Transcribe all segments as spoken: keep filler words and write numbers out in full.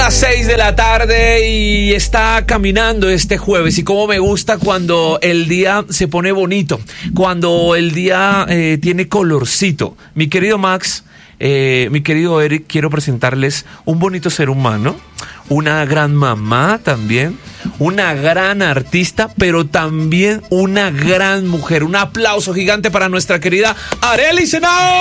las seis de la tarde y está caminando este jueves. Y cómo me gusta cuando el día se pone bonito, cuando el día eh, tiene colorcito. Mi querido Max, eh, mi querido Eric, quiero presentarles un bonito ser humano, una gran mamá también, una gran artista, pero también una gran mujer. Un aplauso gigante para nuestra querida Arelis Henao.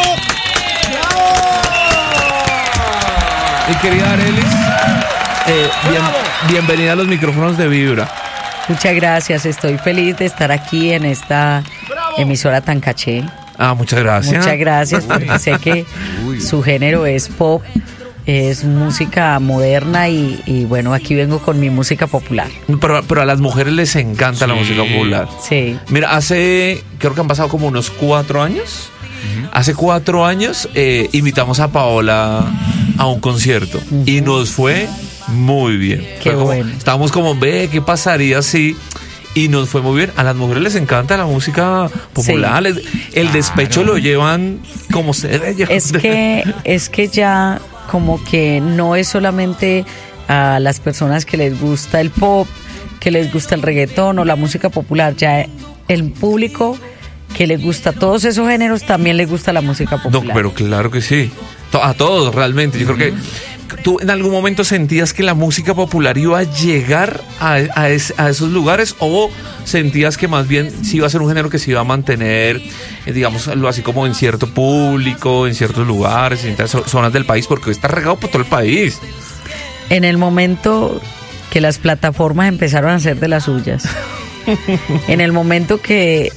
Mi querida Arelis, eh, bien, bienvenida a los micrófonos de Vibra. Muchas gracias, estoy feliz de estar aquí en esta emisora tan caché. Ah, muchas gracias. Muchas gracias, porque sé que su género es pop, es música moderna y, y bueno, aquí vengo con mi música popular. Pero, pero a las mujeres les encanta sí. la música popular. Sí. Mira, hace, creo que han pasado como unos cuatro años. Uh-huh. Hace cuatro años eh, invitamos a Paola a un concierto uh-huh. y nos fue muy bien. Qué como, bueno. Estábamos como, ve, ¿qué pasaría si...? Y nos fue muy bien. A las mujeres les encanta la música popular. Sí. El claro. despecho lo llevan como se debe. Es que, es que ya como que no es solamente a las personas que les gusta el pop, que les gusta el reggaetón o la música popular. Ya el público que les gusta todos esos géneros también les gusta la música popular. No, pero claro que sí. A todos realmente. Yo uh-huh. creo que ¿tú en algún momento sentías que la música popular iba a llegar a, a, es, a esos lugares o sentías que más bien sí iba a ser un género que se iba a mantener, eh, digamos, así como en cierto público, en ciertos lugares, en ciertas zonas del país, porque está regado por todo el país? En el momento que las plataformas empezaron a hacer de las suyas, en el momento que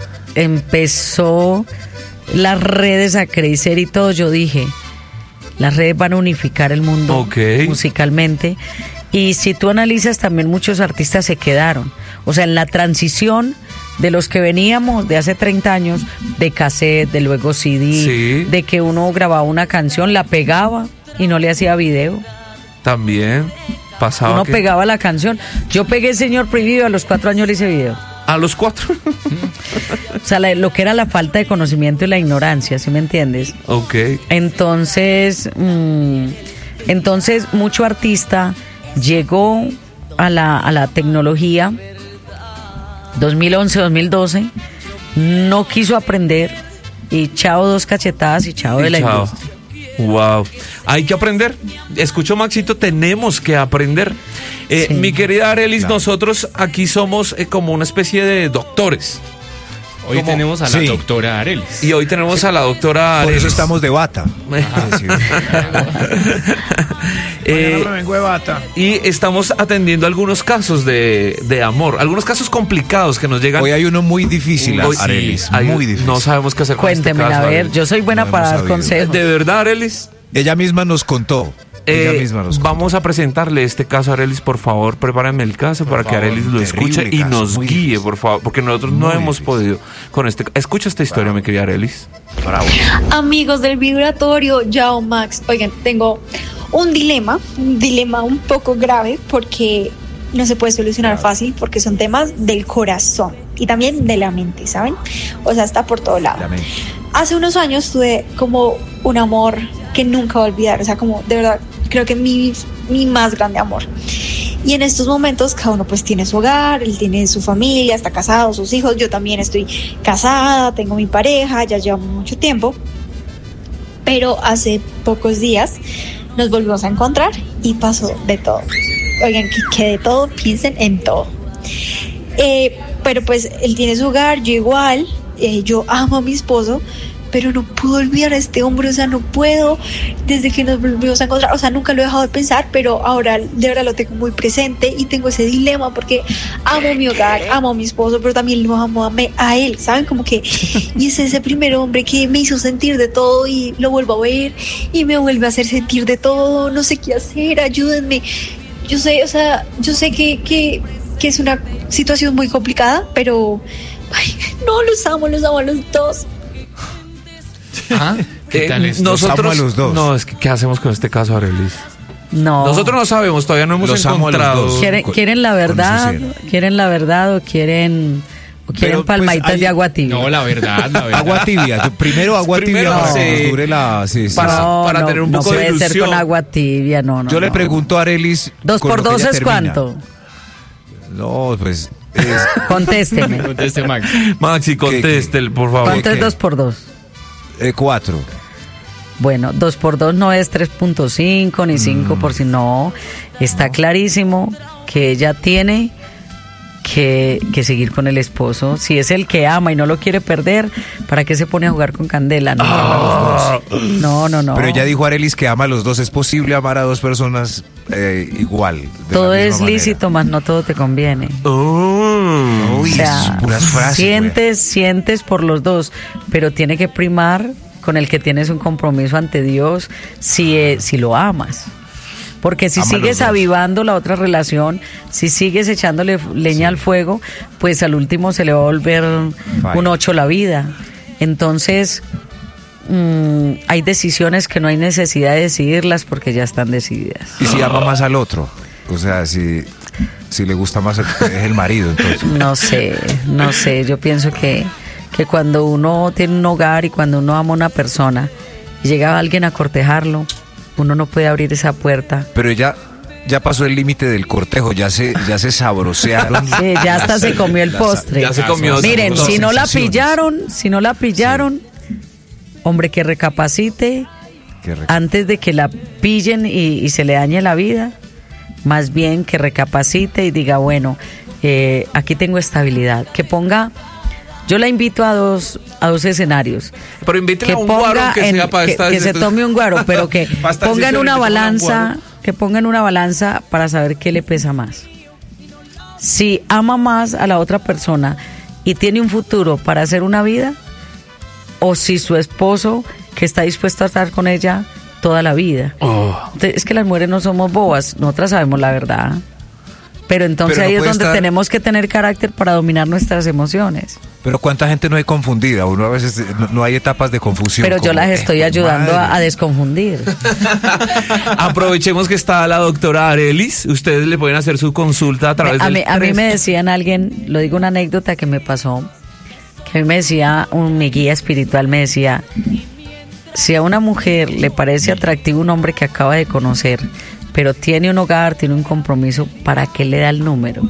empezó las redes a crecer y todo, yo dije... Las redes van a unificar el mundo okay. musicalmente. Y si tú analizas, también muchos artistas se quedaron. O sea, en la transición de los que veníamos de hace treinta años, de cassette, de luego C D, sí. de que uno grababa una canción, la pegaba y no le hacía video. También pasaba Uno que... pegaba la canción. Yo pegué Señor Prohibido, a los cuatro años le hice video. ¿A los cuatro? O sea, la, lo que era la falta de conocimiento y la ignorancia, ¿sí me entiendes? Ok. Entonces, mmm, entonces mucho artista llegó a la, a la tecnología dos mil once, dos mil doce, no quiso aprender y chao dos cachetadas y chao y de la chao. industria. Wow, hay que aprender. Escucho, Maxito, tenemos que aprender. Eh, sí. Mi querida Arelis, claro. nosotros aquí somos eh, como una especie de doctores. Hoy como, tenemos a la sí. doctora Arelis. Y hoy tenemos sí. a la doctora Arelis. Por eso estamos de bata. eh, Mañana me vengo de bata. Y estamos atendiendo algunos casos de, de amor, algunos casos complicados que nos llegan. Hoy hay uno muy difícil, hoy, Arelis, hay, muy difícil. No sabemos qué hacer con Cuéntemela, este caso, a ver, Arelis. yo soy buena no para dar sabido. consejos. ¿De verdad, Arelis? Ella misma nos contó. Eh, misma nos vamos a presentarle este caso a Arelis, por favor, prepárame el caso por para favor, que Arelis lo escuche y caso, nos guíe, difícil. por favor, porque nosotros muy no hemos difícil. podido con este. Escucha esta historia, Bravo. mi querida Arelis. Bravo. Amigos del vibratorio, Yao Max, oigan, tengo un dilema, un dilema un poco grave porque no se puede solucionar Bravo. fácil porque son temas del corazón y también de la mente, ¿saben? O sea, está por todo lado. Hace unos años tuve como un amor que nunca voy a olvidar, o sea, como de verdad, creo que mi, mi más grande amor. Y en estos momentos cada uno pues tiene su hogar, él tiene su familia, está casado, sus hijos, yo también estoy casada, tengo mi pareja, ya llevamos mucho tiempo, pero hace pocos días nos volvimos a encontrar y pasó de todo. Oigan, que, que de todo, piensen en todo. Eh, pero pues él tiene su hogar, yo igual, eh, yo amo a mi esposo, pero no puedo olvidar a este hombre, o sea, no puedo, desde que nos volvimos a encontrar, o sea, nunca lo he dejado de pensar, pero ahora de verdad lo tengo muy presente y tengo ese dilema porque amo mi hogar, amo a mi esposo, pero también lo amo a, me, a él, ¿saben? Como que, y es ese primer hombre que me hizo sentir de todo y lo vuelvo a ver y me vuelve a hacer sentir de todo, no sé qué hacer, ayúdenme. Yo sé, o sea, yo sé que, que, que es una situación muy complicada, pero, ay, no, los amo, los amo a los dos. ¿Ah? ¿Qué tal esto? Nosotros, los dos. No, es que ¿qué hacemos con este caso, Arelis? No. Nosotros no sabemos, todavía no hemos Los encontrado. ¿Quieren, quieren la verdad? ¿Quieren la verdad o quieren ¿O quieren Pero, pues, palmaditas hay- de agua tibia? No, la verdad, la verdad. Agua tibia. Yo- Primero agua Primero, tibia para sí. que nos dure la... Sí, sí, Para- sí. no, para no, tener un no poco de puede ser ilusión. con agua tibia, no, no. Yo le no. pregunto a Arelis... ¿Dos con por lo que dos ella es termina. cuánto? No, pues... es- Contésteme. Conteste, Max. Maxi, contéstele, por favor. ¿Cuánto es qué? dos por dos? eh, cuatro. Bueno, dos por dos no es tres punto cinco ni cinco por ciento, no. Está clarísimo que ella tiene que, que seguir con el esposo. Si es el que ama y no lo quiere perder, ¿para qué se pone a jugar con candela? No, Ah. no, no, no. Pero ella dijo, Arelis, que ama a los dos. ¿Es posible amar a dos personas eh, igual? de la Todo misma es manera? lícito, más no todo te conviene. Oh. Uy, O sea, esas puras frases, sientes, sientes por los dos, pero tiene que primar con el que tienes un compromiso ante Dios si, eh, si lo amas. Porque si Ama a los sigues dos. avivando la otra relación, si sigues echándole leña al fuego, pues al último se le va a volver Falla. un ocho la vida. Entonces, mm, hay decisiones que no hay necesidad de decidirlas porque ya están decididas. ¿Y si ama más al otro? O sea, si, si le gusta más el, es el marido, entonces. No sé, no sé. Yo pienso que, que cuando uno tiene un hogar y cuando uno ama a una persona y llega alguien a cortejarlo, uno no puede abrir esa puerta. Pero ella ya pasó el límite del cortejo, ya se, ya se sabrosearon. Sí, ya hasta se comió el Las- postre. Ya se comió. Miren, dos si no la sensaciones. pillaron, si no la pillaron, hombre, que recapacite Qué re- antes de que la pillen y, y se le dañe la vida. Más bien que recapacite y diga, bueno, eh, aquí tengo estabilidad. Que ponga, yo la invito a dos, a dos escenarios. Pero invítela Que a un guaro ponga, que en- sea para que, esta que se tome un guaro, pero que para esta ponga en decisión, una invítela a un balanza, guaro. que ponga en una balanza para saber qué le pesa más. Si ama más a la otra persona y tiene un futuro para hacer una vida, o si su esposo que está dispuesto a estar con ella toda la vida. Oh. Entonces, es que las mujeres no somos bobas, nosotras sabemos la verdad. Pero entonces Pero no ahí es puede donde estar- tenemos que tener carácter para dominar nuestras emociones. Pero cuánta gente no hay confundida, uno a veces no, no hay etapas de confusión. Pero yo como, las eh, estoy ayudando a, a madre. desconfundir. Aprovechemos que está la doctora Arelis. Ustedes le pueden hacer su consulta a través a, del mí, a mí tres. me decían alguien, lo digo una anécdota que me pasó, que a mí me decía, un, mi guía espiritual me decía, si a una mujer le parece atractivo un hombre que acaba de conocer, pero tiene un hogar, tiene un compromiso, ¿para qué le da el número?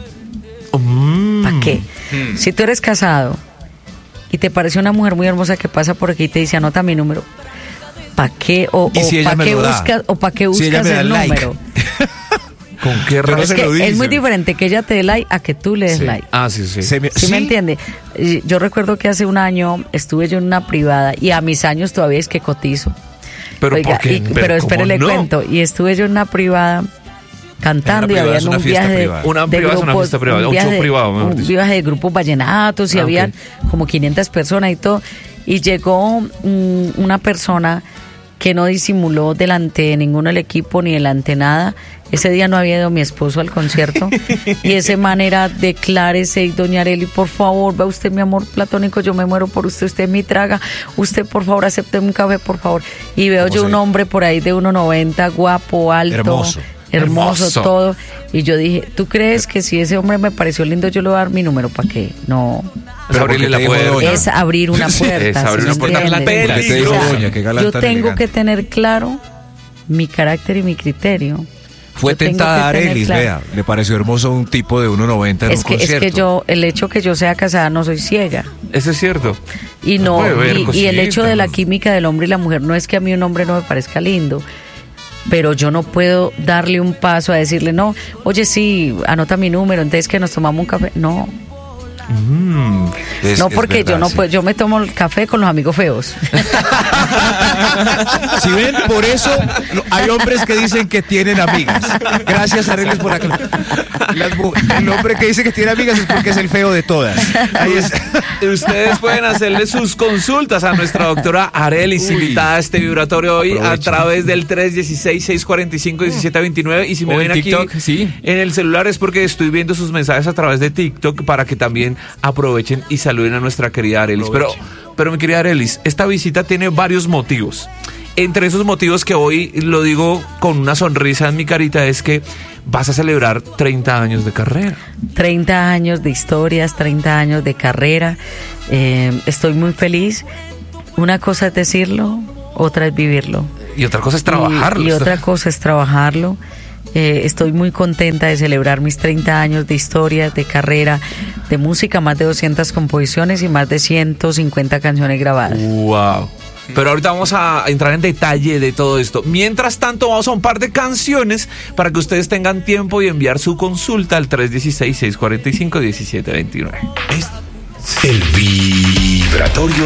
Mm. ¿Para qué? Si tú eres casado y te parece una mujer muy hermosa que pasa por aquí y te dice, anota mi número, ¿para qué? O, ¿Y o si ella ¿para me qué lo da? buscas, o para qué Si ella buscas me da el el like. número? ¿Con qué Pero razón? no Es se que lo es muy dice. diferente que ella te dé like a que tú le des Sí. like. Ah, sí, sí. Se me- ¿Sí, me entiende? Y Yo recuerdo que hace un año estuve yo en una privada y a mis años todavía es que cotizo. Pero Oiga, ¿por qué? y- Pero pero espere, ¿cómo le no? cuento. Y estuve yo en una privada cantando En una y privada había es una un fiesta viaje de, privada. Una de privada es una grupos, fiesta privada, un viaje show de- privado, mejor un dicho. viaje de grupos vallenatos y Ah, ok. habían como quinientas personas y todo. Y llegó mm, una persona que no disimuló delante de ninguno del equipo ni delante de nada. Ese día no había ido mi esposo al concierto y ese man era, declárese, y doña Areli, por favor, vea usted mi amor platónico, yo me muero por usted, usted es mi traga, usted por favor acepte un café, por favor. Y veo ¿Cómo yo se- un hombre por ahí de uno noventa, guapo, alto, Hermoso. hermoso, Hermoso. todo. Y yo dije, ¿tú crees que si ese hombre me pareció lindo yo le voy a dar mi número? ¿Para qué? No. Es abrirle la porque te dijo puerta. doña. Es abrir una Sí, puerta. es abrir ¿sí una me puerta entiendes? la Porque te dijo peligrosa. doña, qué galán Yo tan tengo elegante. que tener claro mi carácter y mi criterio. Fue Yo tengo tentada que tener Arelis, claro. vea, le pareció hermoso un tipo de uno noventa en Es un que, es concierto. que yo, el hecho que yo sea casada, no soy ciega. Eso es cierto. Y no, Puede haber y, y el cositas, hecho de la ¿no? química del hombre y la mujer no es que a mí un hombre no me parezca lindo, pero yo no puedo darle un paso a decirle, no, oye, sí, anota mi número, entonces que nos tomamos un café. No, Mm. Es- no es porque verdad, yo no sí. puedo, yo me tomo el café con los amigos feos. Si ven, por eso no- hay hombres que dicen que tienen amigas. Gracias, Arelis, por acá. Las mu- el hombre que dice que tiene amigas es porque es el feo de todas. Ahí es. Ustedes pueden hacerle sus consultas a nuestra doctora Arelis, Uy. invitada a este vibratorio hoy a Aprovechen. través del tres uno seis, seis cuatro cinco, uno siete dos nueve. Y si me O ven en aquí TikTok, sí. en el celular es porque estoy viendo sus mensajes a través de TikTok para que también aprovechen y saluden a nuestra querida Arelis. Pero, pero mi querida Arelis, esta visita tiene varios motivos. entre esos motivos que hoy lo digo con una sonrisa en mi carita es que vas a celebrar treinta años de carrera. treinta años de historias, treinta años de carrera. Eh, estoy muy feliz. Una cosa es decirlo, otra es vivirlo. Y otra cosa es trabajarlo. Y, y otra cosa es trabajarlo. Eh, estoy muy contenta de celebrar mis treinta años de historia, de carrera, de música, más de doscientas composiciones y más de ciento cincuenta canciones grabadas. ¡Wow! Pero ahorita vamos a entrar en detalle de todo esto. Mientras tanto, vamos a un par de canciones para que ustedes tengan tiempo y enviar su consulta al tres uno seis, seis cuatro cinco, uno siete dos nueve. El Vibratorio